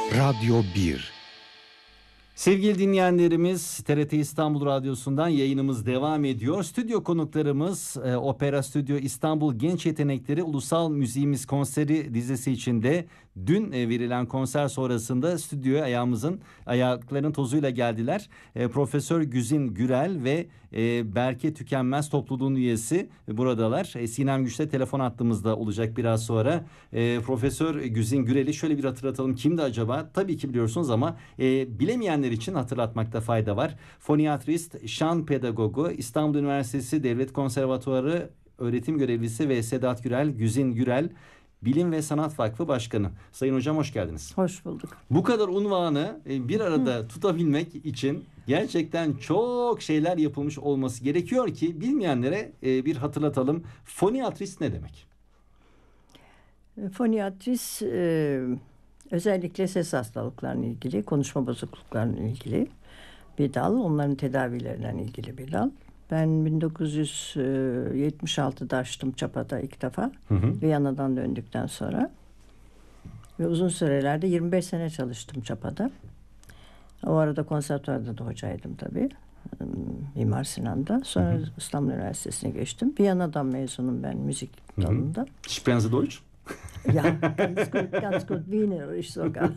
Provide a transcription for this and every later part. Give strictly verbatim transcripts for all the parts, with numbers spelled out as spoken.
Radyo bir. Sevgili dinleyenlerimiz, T R T İstanbul Radyosu'ndan yayınımız devam ediyor. Stüdyo konuklarımız e, Opera Stüdyo İstanbul Genç Yetenekleri Ulusal Müziğimiz Konseri dizisi içinde dün e, verilen konser sonrasında stüdyoya ayağımızın ayaklarının tozuyla geldiler. E, Profesör Güzin Gürel ve e, Berke Tükenmez topluluğun üyesi buradalar. E, Sinem Güç'te telefon hattımızda olacak biraz sonra. E, Profesör Güzin Gürel'i şöyle bir hatırlatalım. Kimdi acaba? Tabii ki biliyorsunuz ama e, bilemeyenler için hatırlatmakta fayda var. Foniatrist, şan pedagogu, İstanbul Üniversitesi Devlet Konservatuarı öğretim görevlisi ve Sedat Gürel, Güzin Gürel, Bilim ve Sanat Vakfı Başkanı. Sayın Hocam hoş geldiniz. Hoş bulduk. Bu kadar unvanı bir arada Hı. tutabilmek için gerçekten çok şeyler yapılmış olması gerekiyor ki bilmeyenlere bir hatırlatalım. Foniatrist ne demek? Foniatrist e, özellikle ses hastalıklarına ilgili, konuşma bozukluklarına ilgili bir dal. Onların tedavilerinden ilgili bir dal. Ben bin dokuz yüz yetmiş altıda açtım Çapa'da ilk defa. Hı hı. Viyana'dan döndükten sonra. Ve uzun sürelerde yirmi beş sene çalıştım Çapa'da. O arada konservatuvarda da hocaydım tabii. Mimar Sinan'da. Sonra hı hı. İstanbul Üniversitesi'ne geçtim. Viyana'dan mezunum ben müzik hı hı. dalında. Sprechen Sie Deutsch? Ja, ganz gut, ganz gut Wienerisch sogar.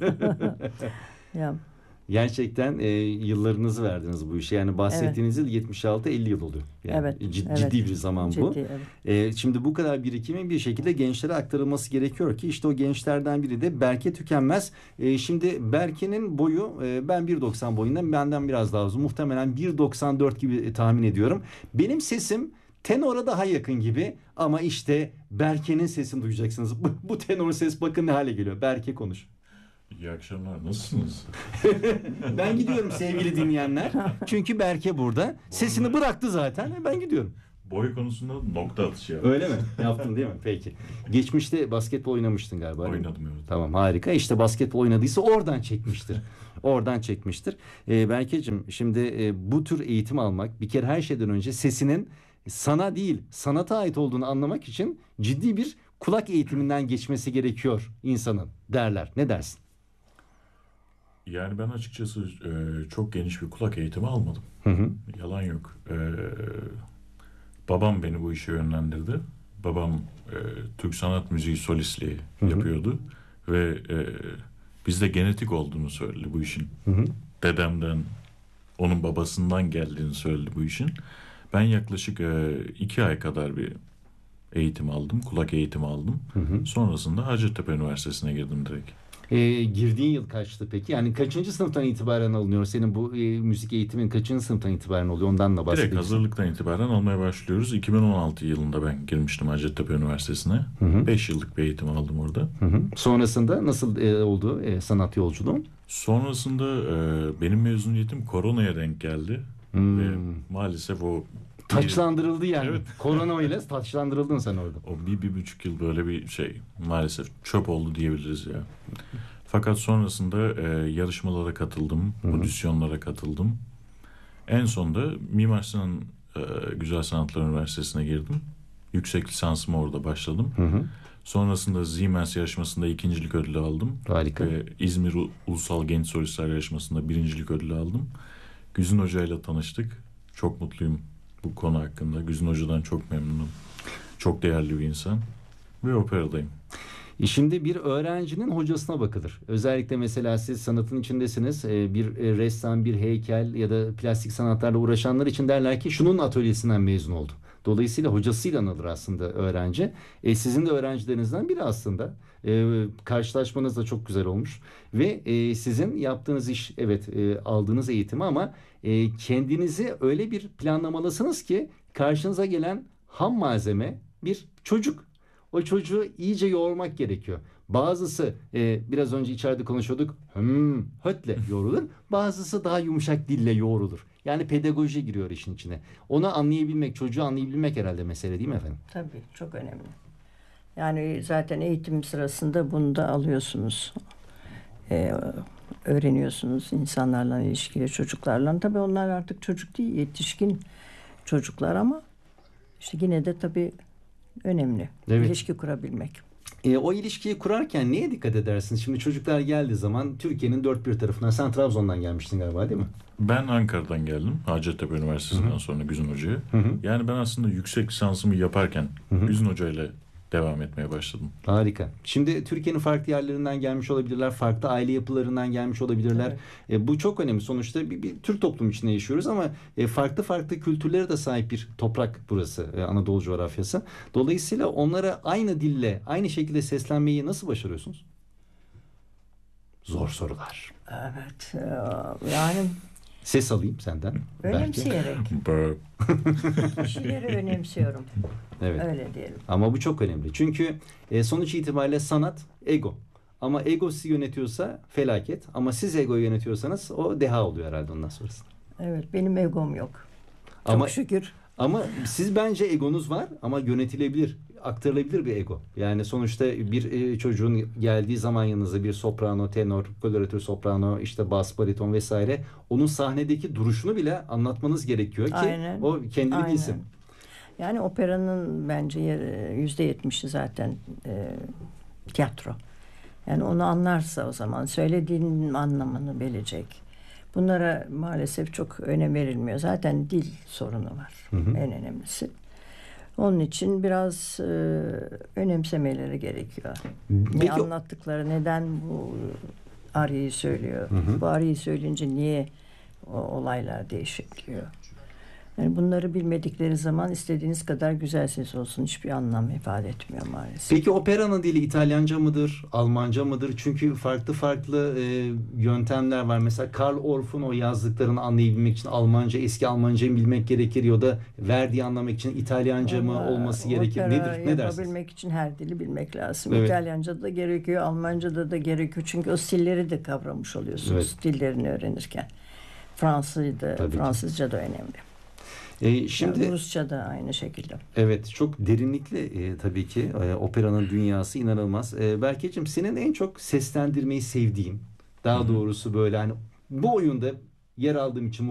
Ja. Gerçekten e, yıllarınızı verdiniz bu işe. Yani bahsettiğiniz evet. yıl yetmiş altı elli yıl oluyor. Yani evet, cid, evet. Ciddi bir zaman ciddi, bu. Evet. E, şimdi bu kadar birikimin bir şekilde gençlere aktarılması gerekiyor ki işte o gençlerden biri de Berke Tükenmez. E, şimdi Berke'nin boyu e, ben bir doksan boyunda, benden biraz daha uzun. Muhtemelen bir doksan dört gibi e, tahmin ediyorum. Benim sesim tenora daha yakın gibi ama işte Berke'nin sesini duyacaksınız. Bu, bu tenor ses bakın ne hale geliyor. Berke konuş. İyi akşamlar. Nasılsınız? Ben gidiyorum sevgili dinleyenler. Çünkü Berke burada. Sesini bıraktı zaten. Ben gidiyorum. Boy konusunda nokta atışı yaptım. Öyle mi? Yaptın değil mi? Peki. Geçmişte basketbol oynamıştın galiba. Oynadım evet. Tamam harika. İşte basketbol oynadıysa oradan çekmiştir. Oradan çekmiştir. Ee, Berke'cim şimdi e, bu tür eğitim almak bir kere her şeyden önce sesinin sana değil sanata ait olduğunu anlamak için ciddi bir kulak eğitiminden geçmesi gerekiyor insanın derler. Ne dersin? Yani ben açıkçası e, çok geniş bir kulak eğitimi almadım. Hı hı. Yalan yok. E, babam beni bu işe yönlendirdi. Babam e, Türk sanat müziği solistliği hı hı. yapıyordu. Ve e, bizde genetik olduğunu söyledi bu işin. Hı hı. Dedemden, onun babasından geldiğini söyledi bu işin. Ben yaklaşık e, iki ay kadar bir eğitim aldım. Kulak eğitimi aldım. Hı hı. Sonrasında Hacettepe Üniversitesi'ne girdim direkt. E, girdiğin yıl kaçtı peki? Yani kaçıncı sınıftan itibaren alınıyor? Senin bu e, müzik eğitimin kaçıncı sınıftan itibaren oluyor? Ondan da bahsedelim. Direkt hazırlıktan itibaren almaya başlıyoruz. iki bin on altı yılında ben girmiştim Hacettepe Üniversitesi'ne. beş yıllık bir eğitim aldım orada. Hı hı. Sonrasında nasıl e, oldu e, sanat yolculuğun? Sonrasında e, benim mezuniyetim koronaya denk geldi. Hmm. Ve maalesef o taçlandırıldı yani. Evet. Korona ile taçlandırıldın sen orada. O bir, bir buçuk yıl böyle bir şey maalesef çöp oldu diyebiliriz ya. Fakat sonrasında e, yarışmalara katıldım. Hı-hı. Audisyonlara katıldım. En sonunda Mimar Sinan e, Güzel Sanatlar Üniversitesi'ne girdim. Yüksek lisansıma orada başladım. Hı-hı. Sonrasında Siemens yarışmasında ikincilik ödülü aldım. Harika. Ve İzmir Ulusal Genç Solistler yarışmasında birincilik ödülü aldım. Güzin Hoca ile tanıştık. Çok mutluyum bu konu hakkında. Güzin Hoca'dan çok memnunum. Çok değerli bir insan. Ve operadayım. Şimdi bir öğrencinin hocasına bakılır. Özellikle mesela siz sanatın içindesiniz. Bir ressam, bir heykel ya da plastik sanatlarla uğraşanlar için derler ki şunun atölyesinden mezun oldu. Dolayısıyla hocasıyla anılır aslında öğrenci. E, sizin de öğrencilerinizden biri aslında. E, karşılaşmanız da çok güzel olmuş. Ve e, sizin yaptığınız iş evet e, aldığınız eğitimi ama e, kendinizi öyle bir planlamalısınız ki karşınıza gelen ham malzeme bir çocuk. O çocuğu iyice yoğurmak gerekiyor. Bazısı e, biraz önce içeride konuşuyorduk. Hmm, hötle yoğrulur. Bazısı daha yumuşak dille yoğrulur. Yani pedagoji giriyor işin içine. Onu anlayabilmek, çocuğu anlayabilmek herhalde mesele değil mi efendim? Tabii çok önemli. Yani zaten eğitim sırasında bunu da alıyorsunuz. Ee, öğreniyorsunuz insanlarla ilişkili, çocuklarla. Tabii onlar artık çocuk değil, yetişkin çocuklar ama işte yine de tabii önemli. Evet. İlişki kurabilmek. E, o ilişkiyi kurarken neye dikkat edersiniz? Şimdi çocuklar geldiği zaman Türkiye'nin dört bir tarafından, sen Trabzon'dan gelmiştin galiba değil mi? Ben Ankara'dan geldim. Hacettepe Üniversitesi'nden Hı hı. sonra Güzin Hoca'ya. Hı hı. Yani ben aslında yüksek lisansımı yaparken Hı hı. Güzin Hoca ile devam etmeye başladım. Harika. Şimdi Türkiye'nin farklı yerlerinden gelmiş olabilirler, farklı aile yapılarından gelmiş olabilirler. Evet. E, bu çok önemli. Sonuçta bir, bir Türk toplumu içinde yaşıyoruz ama e, farklı farklı kültürlere de sahip bir toprak burası, e, Anadolu coğrafyası. Dolayısıyla onlara aynı dille, aynı şekilde seslenmeyi nasıl başarıyorsunuz? Zor sorular. Evet. e, Yani Ses alayım senden. Belki. önemseyerek. Böyle Bir şeyleri önemsiyorum. Evet. Öyle diyelim. Ama bu çok önemli. Çünkü e, sonuç itibariyle sanat ego. Ama ego sizi yönetiyorsa felaket. Ama siz egoyu yönetiyorsanız o deha oluyor herhalde ondan sonrasında. Evet, benim egom yok. Çok Ama şükür. ama siz bence egonuz var ama yönetilebilir, aktarılabilir bir ego. Yani sonuçta bir e, çocuğun geldiği zaman yanınıza bir soprano, tenor, koloratör soprano, işte bas, bariton vesaire, onun sahnedeki duruşunu bile anlatmanız gerekiyor ki Aynen. o kendini Aynen. bilsin. Yani operanın bence yüzde yetmişi zaten e, tiyatro. Yani onu anlarsa o zaman söylediğinin anlamını bilecek. Bunlara maalesef çok önem verilmiyor. Zaten dil sorunu var. Hı hı. En önemlisi. Onun için biraz e, önemsemeleri gerekiyor. Peki Ne o- anlattıkları, neden bu ariyi söylüyor. Hı hı. Bu ariyi söyleyince niye o olaylar değişebiliyor. Yani bunları bilmedikleri zaman istediğiniz kadar güzel ses olsun hiçbir anlam ifade etmiyor maalesef. Peki operanın dili İtalyanca mıdır, Almanca mıdır? Çünkü farklı farklı e, yöntemler var. Mesela Karl Orff'un o yazdıklarını anlayabilmek için Almanca, eski Almancayı bilmek gerekir ya da Verdi'yi anlamak için İtalyanca mı Vallahi olması gerekir? opera Nedir? Ne dersiniz? yapabilmek için her dili bilmek lazım. Evet. İtalyanca da gerekiyor, Almanca da gerekiyor. Çünkü o stilleri de kavramış oluyorsunuz dillerini öğrenirken. Fransızca da, Tabii ki. Fransızca da önemli. E, şimdi Yani Rusça da aynı şekilde. evet, çok derinlikli e, tabii ki e, operanın dünyası inanılmaz. E, Berkeciğim, senin en çok seslendirmeyi sevdiğin, daha Hı hı. doğrusu böyle hani bu oyunda yer aldığım için